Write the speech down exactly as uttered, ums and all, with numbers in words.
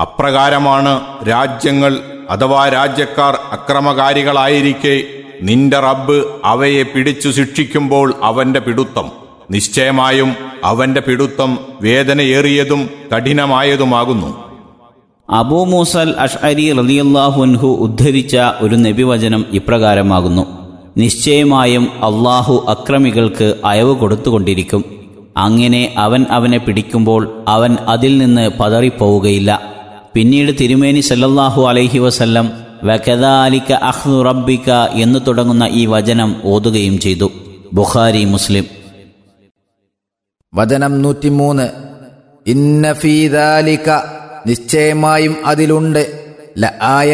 അപ്രകാരമാണ് രാജ്യങ്ങൾ അഥവാ രാജ്യക്കാർ അക്രമകാരികളായിരിക്കെ നിന്റെ റബ്ബ് അവയെ പിടിച്ചു ശിക്ഷിക്കുമ്പോൾ അവന്റെ പിടുത്തം, നിശ്ചയമായും അവന്റെ പിടുത്തം വേദനയേറിയതും കഠിനമായതുമാകുന്നു. അബൂ മൂസൽ അശ്അരി റളിയല്ലാഹു അൻഹു ഉദ്ധരിച്ച ഒരു നബിവചനം ഇപ്രകാരമാകുന്നു: നിശ്ചയമായും അള്ളാഹു അക്രമികൾക്ക് അയവ് കൊടുത്തുകൊണ്ടിരിക്കും. അങ്ങനെ അവൻ അവനെ പിടിക്കുമ്പോൾ അവൻ അതിൽ നിന്ന് പതറിപ്പോവുകയില്ല. പിന്നീട് തിരുമേനി സല്ലല്ലാഹു അലൈഹി വസല്ലം വകദാലിക അഖ്ദു റബ്ബിക എന്ന് തുടങ്ങുന്ന ഈ വചനം ഓതുകയും ചെയ്തു. ബുഖാരി, മുസ്ലിം. വചനം നൂറ്റിമൂന്ന്. ഇന്ന ഫീ ദാലിക, നിശ്ചയമായും അതിലുണ്ട്, ലആയ